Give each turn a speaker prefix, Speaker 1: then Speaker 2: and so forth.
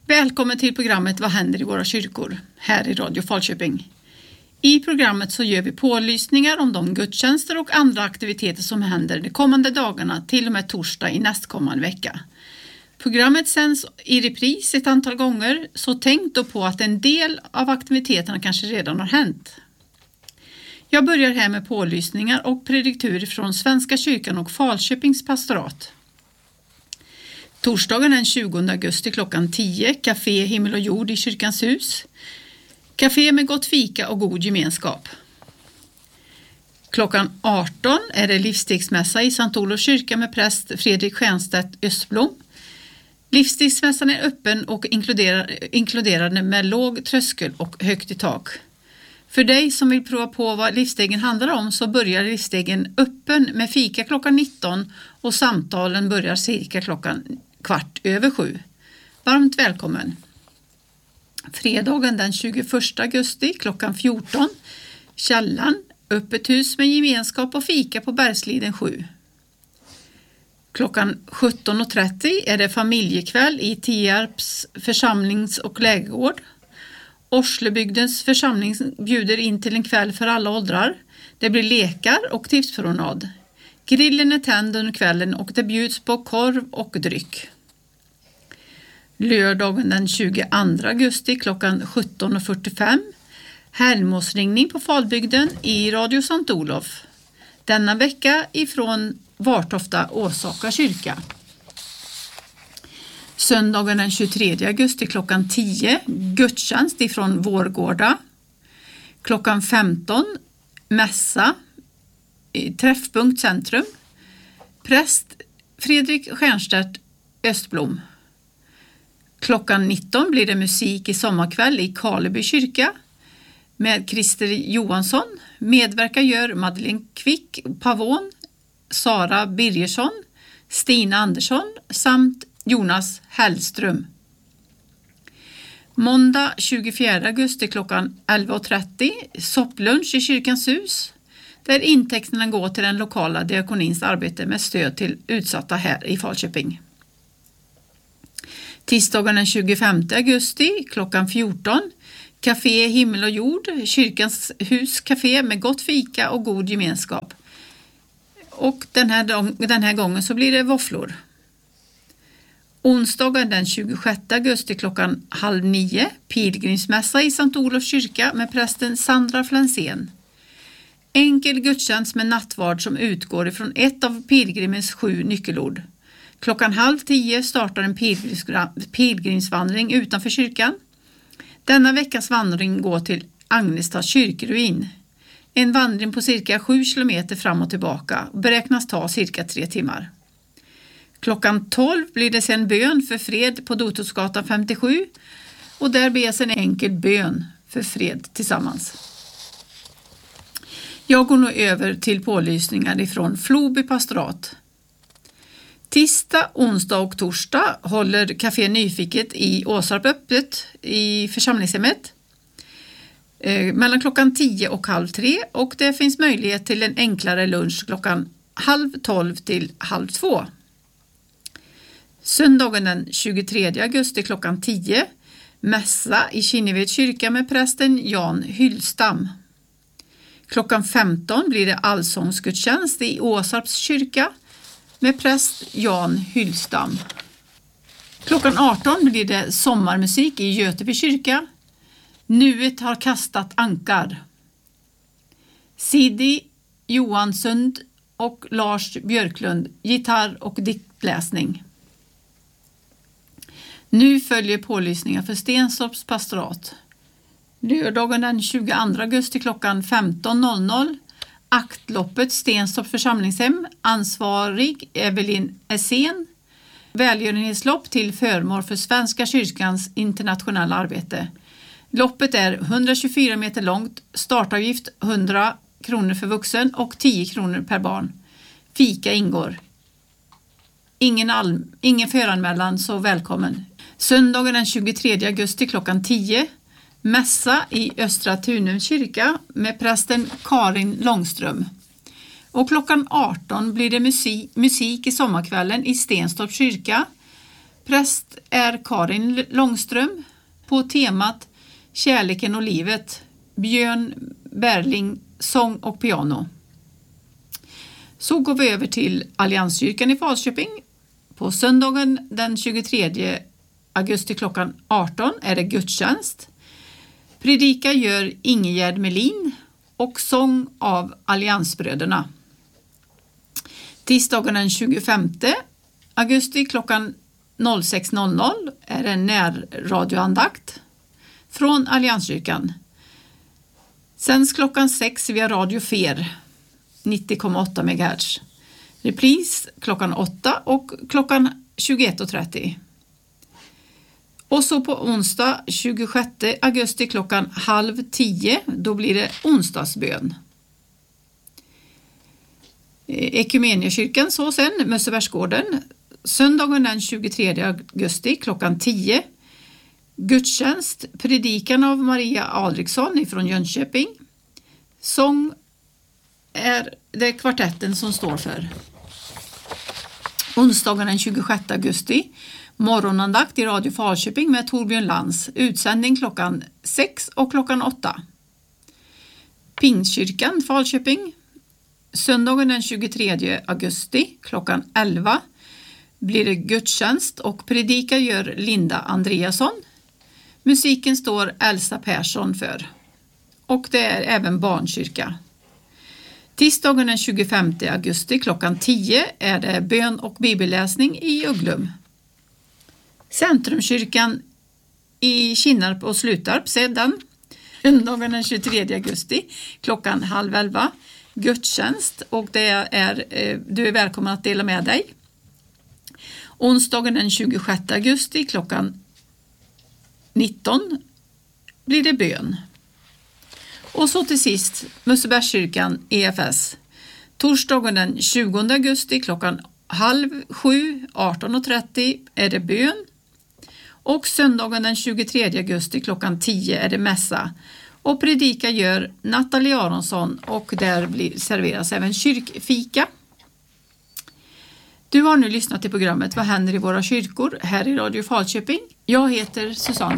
Speaker 1: Välkommen till programmet Vad händer i våra kyrkor? Här i Radio Falköping. I programmet så gör vi pålysningar om de gudstjänster och andra aktiviteter som händer de kommande dagarna till och med torsdag i nästkommande vecka. Programmet sänds i repris ett antal gånger, så tänk då på att en del av aktiviteterna kanske redan har hänt. Jag börjar här med pålysningar och prediktur från Svenska kyrkan och Falköpings pastorat. Torsdagen den 20 augusti klockan 10, Café Himmel och Jord i Kyrkans hus. Café med gott fika och god gemenskap. Klockan 18 är det livsstigsmässa i Sankt Olofs kyrka med präst Fredrik Stjernstedt Östblom. Livsstigsmässan är öppen och inkluderande med låg tröskel och högt i tak. För dig som vill prova på vad livsstegen handlar om så börjar livsstegen öppen med fika klockan 19 och samtalen börjar cirka klockan 6:15. Varmt välkommen! Fredagen den 21 augusti klockan 14, Källan, öppet hus med gemenskap och fika på Bergsliden 7. Klockan 17.30 är det familjekväll i Tierps församlings- och lägergård. Orslebygdens församling bjuder in till en kväll för alla åldrar. Det blir lekar och tipspromenad. Grillen är tänd under kvällen och det bjuds på korv och dryck. Lördagen den 22 augusti klockan 17.45. Helgmåsringning på Falbygden i Radio Sankt Olof. Denna vecka ifrån Vartofta Åsaka kyrka. Söndagen den 23 augusti klockan 10. Gudstjänst ifrån Vårgårda. Klockan 15. Mässa i Träffpunkt Centrum. Präst Fredrik Stjernstedt Östblom. Klockan 19 blir det musik i sommarkväll i Karleby kyrka med Christer Johansson. Medverkar gör Madeleine Kvick Pavon, Sara Birgersson, Stina Andersson samt Jonas Hellström. Måndag 24 augusti klockan 11.30 sopplunch i Kyrkans hus, där intäkterna går till den lokala diakonins arbete med stöd till utsatta här i Falköping. Tisdagen den 25 augusti klockan 14, Café Himmel och Jord, Kyrkans hus café med gott fika och god gemenskap. Och den här gången så blir det våfflor. Onsdagen den 26 augusti klockan 8:30, pilgrimsmässa i Sankt Olofs kyrka med prästen Sandra Flansén. Enkel gudstjänst med nattvard som utgår ifrån ett av pilgrimens 7 nyckelord. Klockan 9:30 startar en pilgrimsvandring utanför kyrkan. Denna veckas vandring går till Agnestads kyrkruin. En vandring på cirka 7 kilometer fram och tillbaka och beräknas ta cirka 3 timmar. Klockan 12 blir det sedan bön för fred på Dotosgatan 57 och där bes en enkel bön för fred tillsammans. Jag går nu över till pålysningar ifrån Floby pastorat. Tisdag, onsdag och torsdag håller Café Nyfiket i Åsarp öppet i församlingshemmet mellan klockan 10 och 11:30 och det finns möjlighet till en enklare lunch klockan 11:30 till 1:30. Söndagen den 23 augusti klockan 10, mässa i Kinneved kyrka med prästen Jan Hyllstam. Klockan 15 blir det allsångsgudstjänst i Åsarps kyrka med präst Jan Hyllstam. Klockan 18 blir det sommarmusik i Göteby kyrka. Nuet har kastat ankar. Sidi Johansson och Lars Björklund, gitarr och diktläsning. Nu följer pålysningar för Stenstorps pastorat. Lördagen den 22 augusti klockan 15.00. Aktloppet Stenstorp församlingshem. Ansvarig Evelyn Essén. Välgörenhetslopp till förmån för Svenska kyrkans internationella arbete. Loppet är 124 meter långt. Startavgift 100 kronor för vuxen och 10 kronor per barn. Fika ingår. Ingen föranmälan, så välkommen. Söndagen den 23 augusti klockan 10. Mässa i Östra Tunums kyrka med prästen Karin Långström. Och klockan 18 blir det musik i sommarkvällen i Stenstorps kyrka Präst är Karin Långström på temat Kärleken och livet. Björn Berling, sång och piano. Så går vi över till Allianskyrkan i Falköping. På söndagen den 23 augusti klockan 18 är det gudstjänst. Predika gör Ingegärd Melin och sång av Alliansbröderna. Tisdagen den 25 augusti klockan 06.00 är det närradioandakt från Allianskyrkan. Sänds klockan 6 via Radio Fer 90,8 MHz. Repris klockan 8 och klockan 21.30. Och så på onsdag 26 augusti klockan 9:30 då blir det onsdagsbön. Ekumeniakyrkan så sen, Mössebergsgården. Söndagen den 23 augusti klockan 10. Gudstjänst, predikan av Maria Alriksson ifrån Jönköping. Sång är det kvartetten som står för. Onsdagen den 26 augusti. Morgonandakt i Radio Falköping med Torbjörn Lans. Utsändning klockan 6 och klockan 8. Pingstkyrkan Falköping. Söndagen den 23 augusti klockan 11 blir det gudstjänst och predika gör Linda Andreasson. Musiken står Elsa Persson för. Och det är även barnkyrka. Tisdagen den 25 augusti klockan 10 är det bön och bibelläsning i Uglum. Centrumkyrkan i Kinnarp och Slutarp sedan. Söndagen den 23 augusti klockan 10:30 gudstjänst och det är, du är välkommen att dela med dig. Onsdagen den 26 augusti klockan 19 blir det bön. Och så till sist Mössebergskyrkan EFS. Torsdagen den 20 augusti klockan 6:30, 18:30 är det bön. Och söndagen den 23 augusti klockan 10 är det mässa. Och predika gör Nathalie Aronsson och där serveras även kyrkfika. Du har nu lyssnat till programmet Vad händer i våra kyrkor här i Radio Falköping. Jag heter Susanne